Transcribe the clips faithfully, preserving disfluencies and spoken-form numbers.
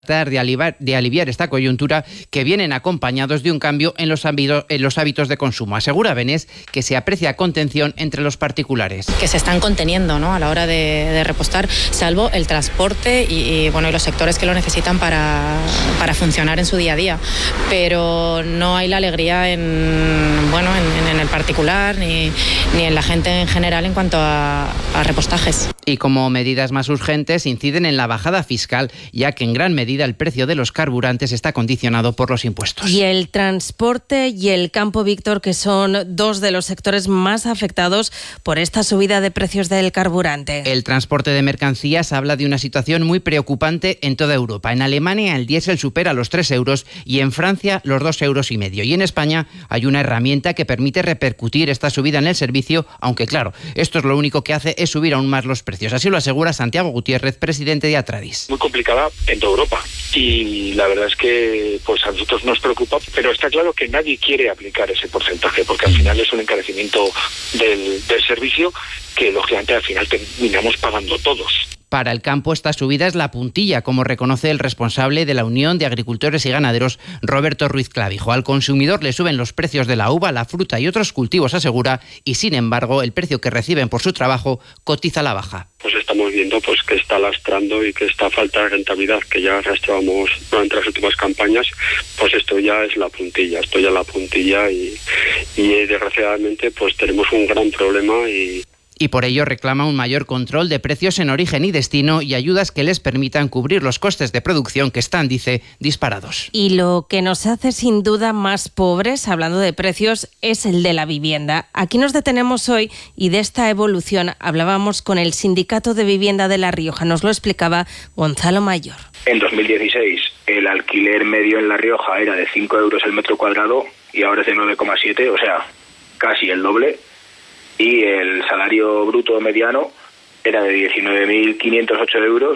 De aliviar, de aliviar esta coyuntura que vienen acompañados de un cambio en los, ámbitos, en los hábitos de consumo. Asegura Benés que se aprecia contención entre los particulares. Que se están conteniendo, ¿no?, a la hora de, de repostar, salvo el transporte y, y, bueno, y los sectores que lo necesitan para, para funcionar en su día a día. Pero no hay la alegría en, bueno, en, en el particular ni, ni en la gente en general en cuanto a, a repostajes. Y como medidas más urgentes inciden en la bajada fiscal, ya que en gran medida el precio de los carburantes está condicionado por los impuestos. Y el transporte y el campo, Víctor, que son dos de los sectores más afectados por esta subida de precios del carburante. El transporte de mercancías habla de una situación muy preocupante en toda Europa. En Alemania el diésel supera los tres euros y en Francia los dos euros y medio. Y en España hay una herramienta que permite repercutir esta subida en el servicio, aunque claro, esto es lo único que hace es subir aún más los precios. Así lo asegura Santiago Gutiérrez, presidente de Atradis. Muy complicada en toda Europa y la verdad es que pues a nosotros nos preocupa, pero está claro que nadie quiere aplicar ese porcentaje porque al final es un encarecimiento del, del servicio que lógicamente al final terminamos pagando todos. Para el campo esta subida es la puntilla, como reconoce el responsable de la Unión de Agricultores y Ganaderos, Roberto Ruiz Clavijo. Al consumidor le suben los precios de la uva, la fruta y otros cultivos, asegura, y sin embargo el precio que reciben por su trabajo cotiza a la baja. Pues estamos viendo pues que está lastrando y que esta falta de rentabilidad que ya arrastrábamos durante las últimas campañas, pues esto ya es la puntilla, esto ya es la puntilla y, y desgraciadamente pues tenemos un gran problema y... Y por ello reclama un mayor control de precios en origen y destino y ayudas que les permitan cubrir los costes de producción que están, dice, disparados. Y lo que nos hace sin duda más pobres, hablando de precios, es el de la vivienda. Aquí nos detenemos hoy y de esta evolución hablábamos con el Sindicato de Vivienda de La Rioja. Nos lo explicaba Gonzalo Mayor. En dos mil dieciséis el alquiler medio en La Rioja era de cinco euros el metro cuadrado y ahora es de nueve coma siete, o sea, casi el doble. Y el salario bruto mediano era de diecinueve mil quinientos ocho euros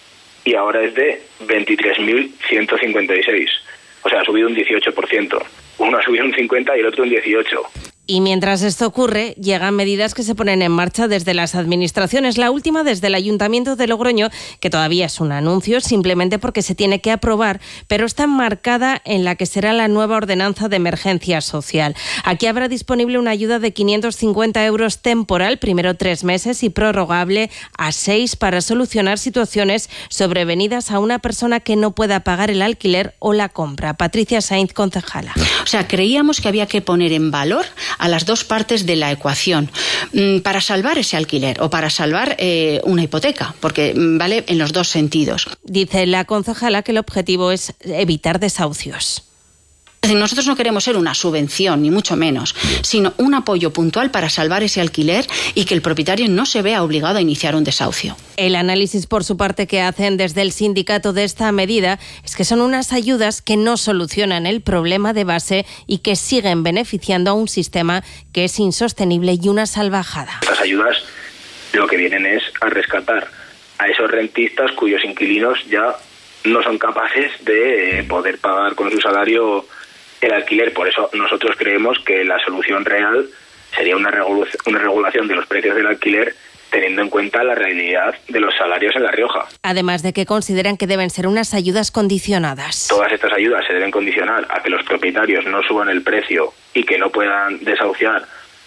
y ahora es de veintitrés mil ciento cincuenta y seis. O sea, ha subido un dieciocho por ciento. Uno ha subido un cincuenta por ciento y el otro un dieciocho por ciento. Y mientras esto ocurre, llegan medidas que se ponen en marcha desde las administraciones. La última desde el Ayuntamiento de Logroño, que todavía es un anuncio, simplemente porque se tiene que aprobar, pero está enmarcada en la que será la nueva ordenanza de emergencia social. Aquí habrá disponible una ayuda de quinientos cincuenta euros temporal, primero tres meses y prorrogable a seis, para solucionar situaciones sobrevenidas a una persona que no pueda pagar el alquiler o la compra. Patricia Sainz, concejala. O sea, creíamos que había que poner en valor a las dos partes de la ecuación para salvar ese alquiler o para salvar eh, una hipoteca, porque vale en los dos sentidos. Dice la concejala que el objetivo es evitar desahucios. Es decir, nosotros no queremos ser una subvención, ni mucho menos, sino un apoyo puntual para salvar ese alquiler y que el propietario no se vea obligado a iniciar un desahucio. El análisis, por su parte, que hacen desde el sindicato de esta medida es que son unas ayudas que no solucionan el problema de base y que siguen beneficiando a un sistema que es insostenible y una salvajada. Estas ayudas lo que vienen es a rescatar a esos rentistas cuyos inquilinos ya no son capaces de poder pagar con su salario el alquiler. Por eso nosotros creemos que la solución real sería una regulación, una regulación de los precios del alquiler teniendo en cuenta la realidad de los salarios en La Rioja. Además de que consideran que deben ser unas ayudas condicionadas. Todas estas ayudas se deben condicionar a que los propietarios no suban el precio y que no puedan desahuciar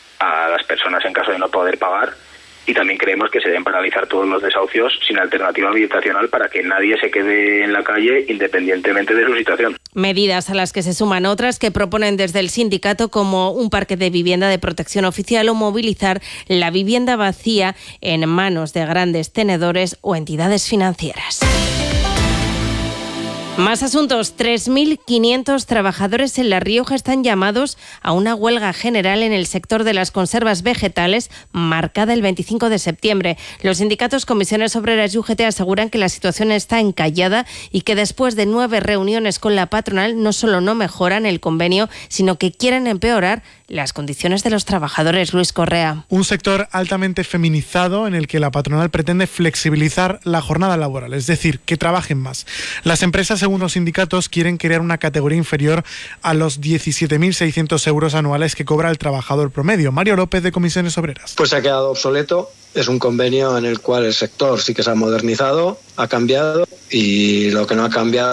a las personas en caso de no poder pagar. Y también creemos que se deben paralizar todos los desahucios sin alternativa habitacional para que nadie se quede en la calle independientemente de su situación. Medidas a las que se suman otras que proponen desde el sindicato, como un parque de vivienda de protección oficial o movilizar la vivienda vacía en manos de grandes tenedores o entidades financieras. Más asuntos. tres mil quinientos trabajadores en La Rioja están llamados a una huelga general en el sector de las conservas vegetales marcada el veinticinco de septiembre. Los sindicatos Comisiones Obreras y U G T aseguran que la situación está encallada y que después de nueve reuniones con la patronal no solo no mejoran el convenio, sino que quieren empeorar las condiciones de los trabajadores. Luis Correa. Un sector altamente feminizado en el que la patronal pretende flexibilizar la jornada laboral, es decir, que trabajen más. Las empresas según los sindicatos, quieren crear una categoría inferior a los diecisiete mil seiscientos euros anuales que cobra el trabajador promedio. Mario López, de Comisiones Obreras. Pues ha quedado obsoleto. Es un convenio en el cual el sector sí que se ha modernizado, ha cambiado, y lo que no ha cambiado